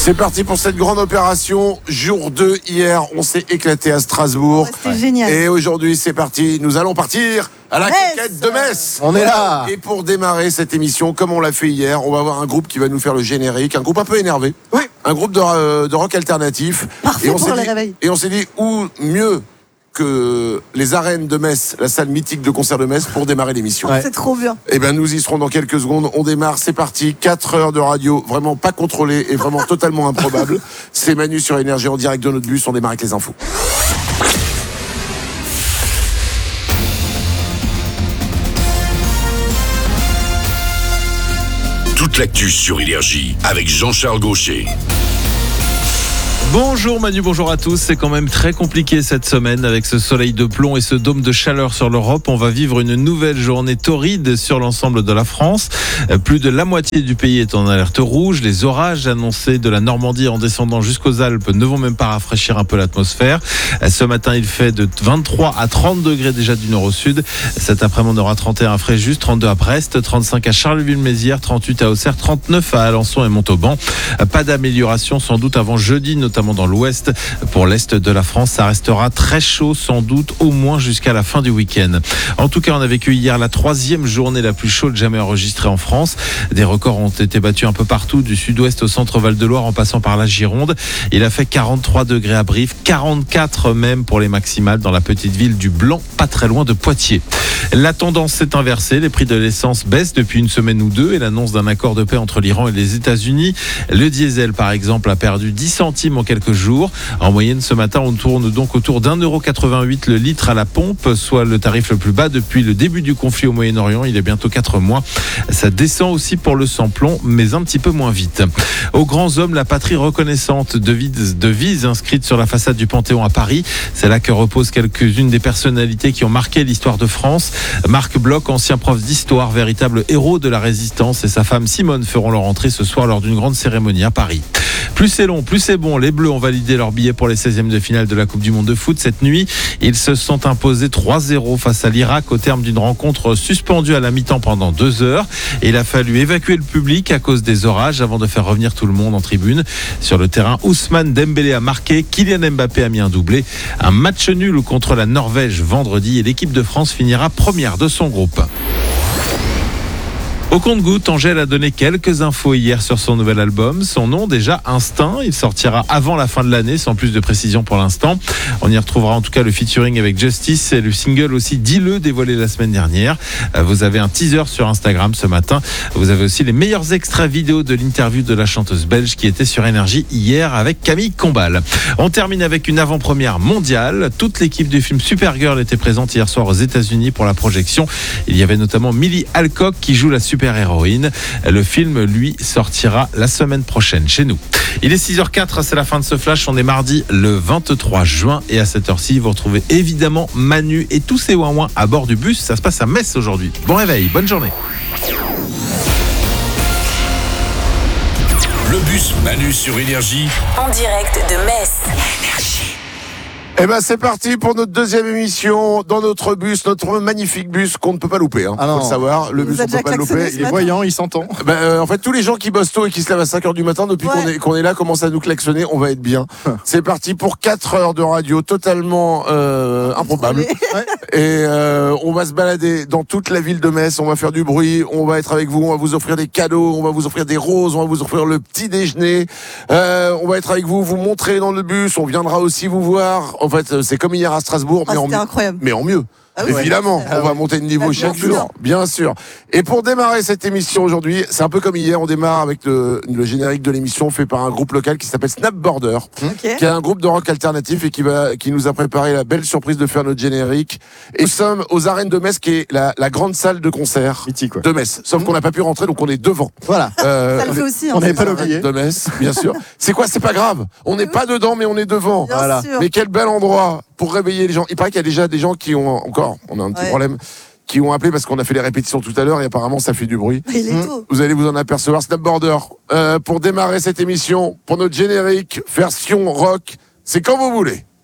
C'est parti pour cette grande opération. Jour 2 hier, on s'est éclaté à Strasbourg. C'était génial. Et aujourd'hui, c'est parti. Nous allons partir à la conquête de Metz. On est là. Et pour démarrer cette émission, comme on l'a fait hier, on va avoir un groupe qui va nous faire le générique. Un groupe un peu énervé. Oui. Un groupe de rock alternatif. Parfait pour les réveils. Et on s'est dit, où mieux que les arènes de Metz, la salle mythique de concert de Metz, pour démarrer l'émission. Ouais. C'est trop bien. Eh bien, nous y serons dans quelques secondes. On démarre, c'est parti. 4 heures de radio, vraiment pas contrôlée et vraiment totalement improbable. C'est Manu sur Énergie en direct de notre bus. On démarre avec les infos. Toute l'actu sur Énergie avec Jean-Charles Gaucher. Bonjour Manu, bonjour à tous. C'est quand même très compliqué cette semaine avec ce soleil de plomb et ce dôme de chaleur sur l'Europe. On va vivre une nouvelle journée torride sur l'ensemble de la France. Plus de la moitié du pays est en alerte rouge. Les orages annoncés de la Normandie en descendant jusqu'aux Alpes ne vont même pas rafraîchir un peu l'atmosphère. Ce matin, il fait de 23 à 30 degrés déjà du nord au sud. Cet après-midi, on aura 31 à Fréjus, 32 à Brest, 35 à Charleville-Mézières, 38 à Auxerre, 39 à Alençon et Montauban. Pas d'amélioration sans doute avant jeudi, notamment dans l'ouest. Pour l'est de la France, ça restera très chaud sans doute au moins jusqu'à la fin du week-end. En tout cas, on a vécu hier la 3e journée la plus chaude jamais enregistrée en France. Des records ont été battus un peu partout, du sud-ouest au centre Val-de-Loire en passant par la Gironde. Il a fait 43 degrés à Brive, 44 même pour les maximales dans la petite ville du Blanc, pas très loin de Poitiers. La tendance s'est inversée, les prix de l'essence baissent depuis une semaine ou deux et l'annonce d'un accord de paix entre l'Iran et les États-Unis. Le diesel, par exemple, a perdu 10 centimes en quelques jours. En moyenne, ce matin, on tourne donc autour d'1,88 € le litre à la pompe, soit le tarif le plus bas depuis le début du conflit au Moyen-Orient. Il y a bientôt 4 mois. Ça descend aussi pour le samplon, mais un petit peu moins vite. Aux grands hommes, la patrie reconnaissante, devise inscrite sur la façade du Panthéon à Paris. C'est là que reposent quelques-unes des personnalités qui ont marqué l'histoire de France. Marc Bloch, ancien prof d'histoire, véritable héros de la résistance, et sa femme Simone feront leur entrée ce soir lors d'une grande cérémonie à Paris. Plus c'est long, plus c'est bon. Les Bleus ont validé leur billet pour les 16e de finale de la Coupe du Monde de foot cette nuit. Ils se sont imposés 3-0 face à l'Irak au terme d'une rencontre suspendue à la mi-temps pendant 2 heures. Et il a fallu évacuer le public à cause des orages avant de faire revenir tout le monde en tribune. Sur le terrain, Ousmane Dembélé a marqué, Kylian Mbappé a mis un doublé. Un match nul contre la Norvège vendredi et l'équipe de France finira première de son groupe. Au compte-gouttes, Angèle a donné quelques infos hier sur son nouvel album. Son nom déjà, Instinct. Il sortira avant la fin de l'année, sans plus de précision pour l'instant. On y retrouvera en tout cas le featuring avec Justice et le single aussi Dis-le, dévoilé la semaine dernière. Vous avez un teaser sur Instagram ce matin. Vous avez aussi les meilleurs extraits vidéo de l'interview de la chanteuse belge qui était sur Énergie hier avec Camille Combal. On termine avec une avant-première mondiale. Toute l'équipe du film Supergirl était présente hier soir aux États-Unis pour la projection. Il y avait notamment Millie Alcock qui joue la super-héroïne. Le film, lui, sortira la semaine prochaine chez nous. Il est 6h04, c'est la fin de ce flash. On est mardi le 23 juin et à cette heure-ci, vous retrouvez évidemment Manu et tous ses ouin-ouin à bord du bus. Ça se passe à Metz aujourd'hui. Bon réveil, bonne journée. Le bus Manu sur Énergie. En direct de Metz. Eh ben, c'est parti pour notre 2e émission dans notre bus, notre magnifique bus qu'on ne peut pas louper. Hein. Ah non. Faut le savoir, le Il bus nous a on peut déjà pas le louper. klaxonné ce Il est matin. voyant, il s'entend. En fait, tous les gens qui bossent tôt et qui se lèvent à 5h du matin, depuis Ouais. qu'on est là, commencent à nous klaxonner, on va être bien. C'est parti pour 4 heures de radio totalement improbable. Et on va se balader dans toute la ville de Metz, on va faire du bruit, on va être avec vous, on va vous offrir des cadeaux, on va vous offrir des roses, on va vous offrir le petit déjeuner. On va être avec vous, vous montrer dans le bus, on viendra aussi vous voir. En fait, c'est comme hier à Strasbourg, Ah, c'était incroyable. mais en mieux. Ah oui, Évidemment, ouais. on va monter de niveau Bien chaque sûr. jour, bien sûr. Et pour démarrer cette émission aujourd'hui, c'est un peu comme hier, on démarre avec le générique de l'émission fait par un groupe local qui s'appelle Snapboarder, Ok. qui est un groupe de rock alternatif et qui nous a préparé la belle surprise de faire notre générique. Et nous sommes aux arènes de Metz, qui est la grande salle de concert Mythique, ouais. de Metz. Sauf qu'on n'a pas pu rentrer, donc on est devant. Voilà. Ça le fait aussi. on n'avait pas c'est l'oublié. De Metz, bien sûr. C'est quoi? C'est pas grave. On n'est pas dedans, mais on est devant. Bien Voilà. sûr. Mais quel bel endroit pour réveiller les gens. Il paraît qu'il y a déjà des gens qui ont encore, on a un petit Ouais. problème, qui ont appelé parce qu'on a fait les répétitions tout à l'heure et apparemment ça fait du bruit. Il est tôt. Vous allez vous en apercevoir. Snapboarder, pour démarrer cette émission, pour notre générique version rock, c'est quand vous voulez.